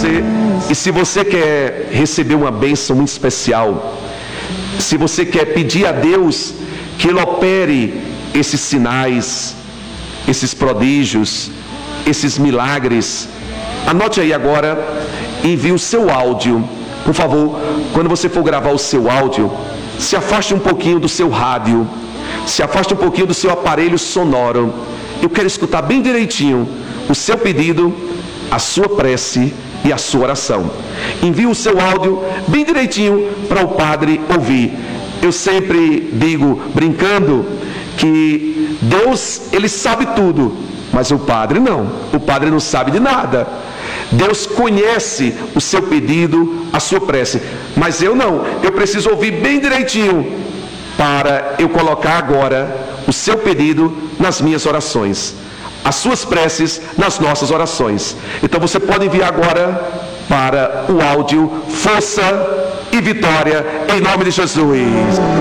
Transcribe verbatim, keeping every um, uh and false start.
você, e se você quer receber uma bênção muito especial, se você quer pedir a Deus que Ele opere esses sinais, esses prodígios, esses milagres, anote aí agora e envie o seu áudio. Por favor, quando você for gravar o seu áudio, se afaste um pouquinho do seu rádio, se afaste um pouquinho do seu aparelho sonoro. Eu quero escutar bem direitinho o seu pedido, a sua prece e a sua oração. Envie o seu áudio bem direitinho para o padre ouvir. Eu sempre digo, brincando, que Deus, Ele sabe tudo, mas o padre não. O padre não sabe de nada. Deus conhece o seu pedido, a sua prece, mas eu não. Eu preciso ouvir bem direitinho para eu colocar agora o seu pedido nas minhas orações, as suas preces nas nossas orações. Então você pode enviar agora para o áudio Força e Vitória, em nome de Jesus.